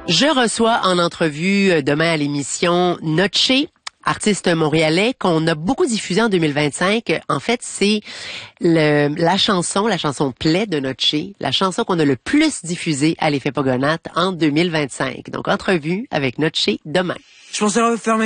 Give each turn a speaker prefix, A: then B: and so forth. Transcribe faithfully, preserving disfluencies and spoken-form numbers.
A: Je reçois en entrevue demain à l'émission Noche, artiste montréalais qu'on a beaucoup diffusé en deux mille vingt-cinq. En fait, c'est le, la chanson, la chanson Plaie de Noche, la chanson qu'on a le plus diffusée à l'Effet Pogonat en deux mille vingt-cinq. Donc, entrevue avec Noche demain.
B: Je pensais refaire mes